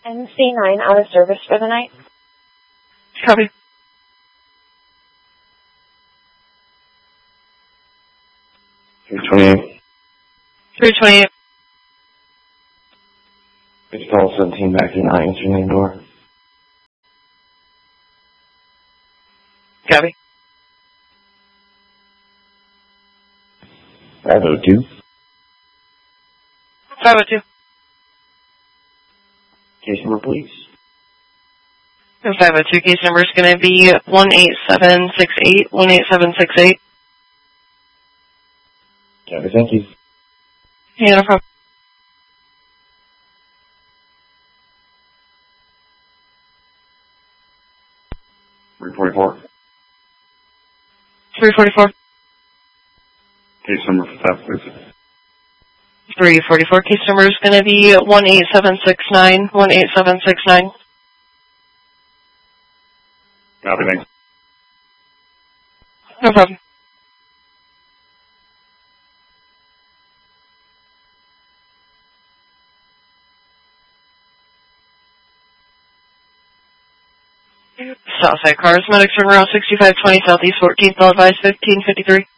NC9 out of service for the night. Copy. 328. 328. It's call 17 back to 9, answer main door. Copy. 502. 502. Case number, please. 502 case number is going to be 18768. 18768. Copy, thank you. Yeah, no problem. .344. 344. Case number for theft, please. 344 case number is going to be 18769. 18769. Copy, thanks. No problem. Southside cars, medics from Route 6520 Southeast 14th, advised 1553.